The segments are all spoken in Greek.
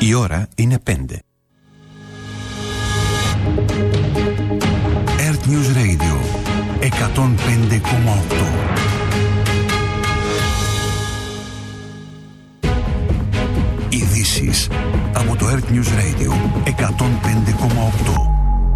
Η ώρα είναι 5. Earth News Radio 105,8. Ειδήσεις από το Earth News Radio 105,8.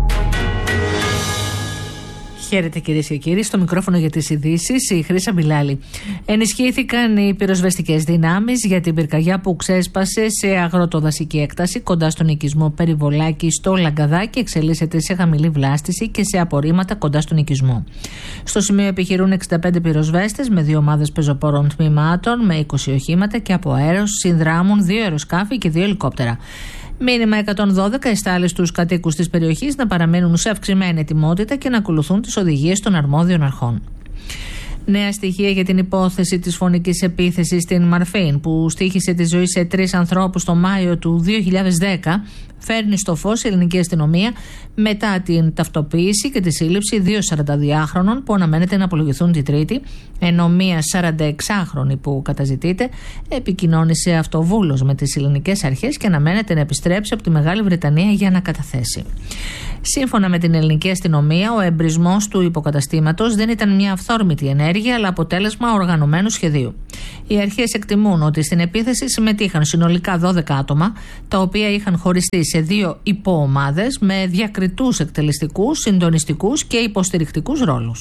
Χαίρετε κυρίες και κύριοι, στο μικρόφωνο για τις ειδήσεις η Χρύσα Μπιλάλη. Ενισχύθηκαν οι πυροσβεστικές δυνάμεις για την πυρκαγιά που ξέσπασε σε αγροτοδασική έκταση κοντά στον οικισμό Περιβολάκη στο Λαγκαδά και εξελίσσεται σε χαμηλή βλάστηση και σε απορρίμματα κοντά στον οικισμό. Στο σημείο επιχειρούν 65 πυροσβέστες με 2 ομάδες πεζοπόρων τμήματων με 20 οχήματα και από αέρος συνδράμουν 2 αεροσκάφη και 2 ελικόπτερα. Μήνυμα 112 εστάλει στους κατοίκους της περιοχής να παραμένουν σε αυξημένη ετοιμότητα και να ακολουθούν τις οδηγίες των αρμόδιων αρχών. Νέα στοιχεία για την υπόθεση της φωνικής επίθεσης στην Μαρφίν που στοίχησε τη ζωή σε 3 ανθρώπους το Μάιο του 2010 φέρνει στο φως η ελληνική αστυνομία μετά την ταυτοποίηση και τη σύλληψη 2 42χρονων που αναμένεται να απολογηθούν τη Τρίτη, ενώ μία 46χρονη που καταζητείται επικοινώνησε αυτοβούλος με τις ελληνικές αρχές και αναμένεται να επιστρέψει από τη Μεγάλη Βρετανία για να καταθέσει. Σύμφωνα με την ελληνική αστυνομία, ο εμπρισμός του υποκαταστήματος δεν ήταν μια αυθόρμητη ενέργεια, αλλά αποτέλεσμα οργανωμένου σχεδίου. Οι αρχές εκτιμούν ότι στην επίθεση συμμετείχαν συνολικά 12 άτομα, τα οποία είχαν χωριστεί σε 2 υποομάδες με διακριτούς εκτελεστικούς, συντονιστικούς και υποστηρικτικούς ρόλους.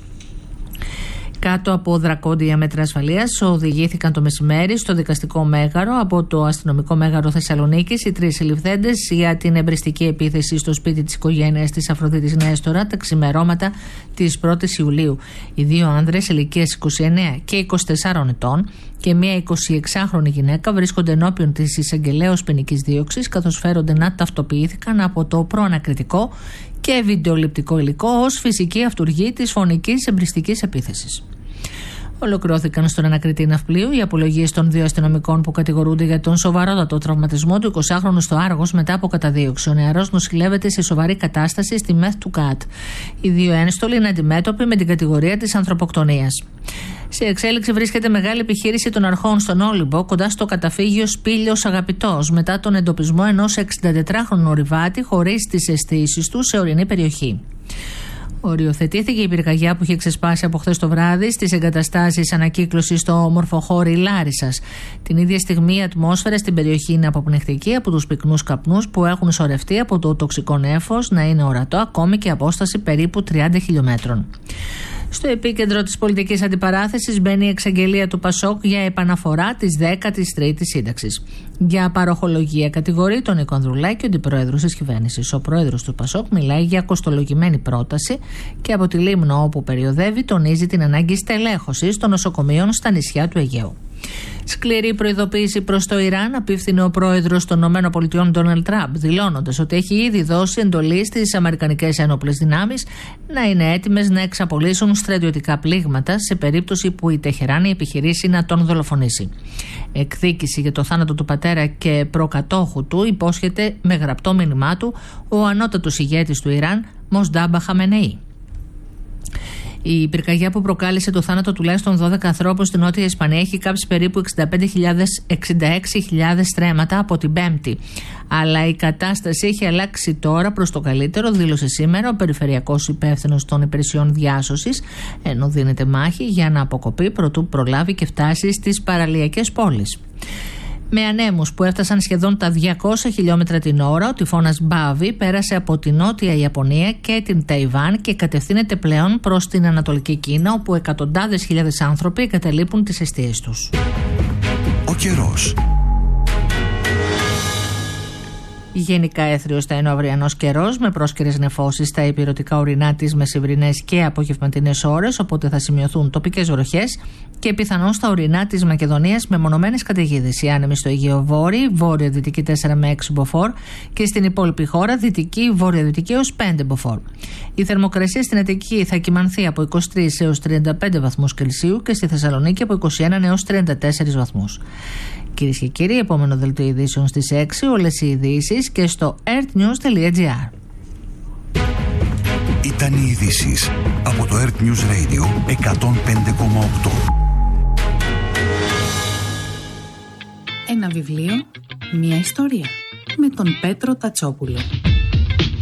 Κάτω από δρακόντια μέτρα ασφαλείας οδηγήθηκαν το μεσημέρι στο δικαστικό μέγαρο από το αστυνομικό μέγαρο Θεσσαλονίκης οι 3 συλληφθέντες για την εμπριστική επίθεση στο σπίτι της οικογένειας της Αφροδίτης Νέστορα τα ξημερώματα της 1ης Ιουλίου. Οι 2 άνδρες ηλικίας 29 και 24 ετών και μία 26χρονη γυναίκα βρίσκονται ενώπιον της εισαγγελέως ποινικής δίωξης, καθώς φέρονται να ταυτοποιήθηκαν από το προανακριτικό και βιντεοληπτικό υλικό ως φυσική αυτουργή της φωνικής εμπριστικής επίθεσης. Ολοκληρώθηκαν στον ανακριτή ναυπλίου οι απολογίες των 2 αστυνομικών που κατηγορούνται για τον σοβαρότατο τραυματισμό του 20χρονου στο Άργος μετά από καταδίωξη. Ο νεαρός νοσηλεύεται σε σοβαρή κατάσταση στη ΜΕΘ του ΚΑΤ. Οι 2 ένστολοι είναι αντιμέτωποι με την κατηγορία της ανθρωποκτονίας. Σε εξέλιξη βρίσκεται μεγάλη επιχείρηση των αρχών στον Όλυμπο, κοντά στο καταφύγιο Σπήλιος Αγαπητός, μετά τον εντοπισμό ενός 64χρονου ορειβάτη χωρίς τις αισθήσεις του σε ορεινή περιοχή. Οριοθετήθηκε η πυρκαγιά που είχε ξεσπάσει από χθες το βράδυ στις εγκαταστάσεις ανακύκλωσης στο ομορφοχώρι Λάρισσας. Την ίδια στιγμή η ατμόσφαιρα στην περιοχή είναι αποπνιχτική από τους πυκνούς καπνούς που έχουν σωρευτεί από το τοξικό νέφος να είναι ορατό ακόμη και απόσταση περίπου 30 χιλιόμετρων. Στο επίκεντρο της πολιτικής αντιπαράθεσης μπαίνει η εξαγγελία του Πασόκ για επαναφορά της 13ης σύνταξης. Για παροχολογία κατηγορεί τον Νίκο Ανδρουλάκη, αντιπρόεδρος της κυβέρνησης. Ο πρόεδρος του Πασόκ μιλάει για κοστολογημένη πρόταση και από τη Λίμνο, όπου περιοδεύει, τονίζει την ανάγκη στελέχωσης των νοσοκομείων στα νησιά του Αιγαίου. Σκληρή προειδοποίηση προς το Ιράν απίφθινε ο πρόεδρος των ΗΠΑ Ντόναλντ Τραμπ, δηλώνοντας ότι έχει ήδη δώσει εντολή στις αμερικανικές ένοπλες δυνάμεις να είναι έτοιμες να εξαπολύσουν στρατιωτικά πλήγματα σε περίπτωση που η Τεχεράνη επιχειρήσει να τον δολοφονήσει. Εκδίκηση για το θάνατο του πατέρα και προκατόχου του υπόσχεται με γραπτό μήνυμά του ο ανώτατος ηγέτης του Ιράν, Μοσντάμπα Χαμενεή. Η πυρκαγιά που προκάλεσε το θάνατο τουλάχιστον 12 ανθρώπων στην Νότια Ισπανία έχει κάψει περίπου 66.000 στρέμματα από την Πέμπτη. Αλλά η κατάσταση έχει αλλάξει τώρα προς το καλύτερο, δήλωσε σήμερα ο περιφερειακός υπεύθυνος των υπηρεσιών διάσωσης, ενώ δίνεται μάχη για να αποκοπεί προτού προλάβει και φτάσει στις παραλιακές πόλεις. Με ανέμους που έφτασαν σχεδόν τα 200 χιλιόμετρα την ώρα, ο τυφώνας Μπάβι πέρασε από την Νότια Ιαπωνία και την Ταϊβάν και κατευθύνεται πλέον προς την Ανατολική Κίνα, όπου εκατοντάδες χιλιάδες άνθρωποι εγκαταλείπουν τις εστίες τους. Ο καιρός. Γενικά έθριος θα είναι ο αυριανός καιρός με πρόσκαιρες νεφώσεις στα ηπειρωτικά ορεινά τις μεσημβρινές και απογευματινές ώρες, οπότε θα σημειωθούν τοπικές βροχές και πιθανώς στα ορεινά της Μακεδονίας με μονομένες καταιγίδες. Οι άνεμοι στο Αιγαίο Βόρειο, βόρειο-δυτική 4 με 6 μποφόρ και στην υπόλοιπη χώρα δυτική, βόρειο-δυτική έως 5 μποφόρ. Η θερμοκρασία στην Αττική θα κυμανθεί από 23 έως 35 βαθμούς Κελσίου και στη Θεσσαλονίκη από 21 έως 34 βαθμούς. Κυρίες και κύριοι, επόμενο δελτίο ειδήσεων στις 6, όλες οι ειδήσεις και στο earthnews.gr. Ήταν οι ειδήσεις από το Earth News Radio 105,8. Ένα βιβλίο, Μια ιστορία με τον Πέτρο Τατσόπουλο.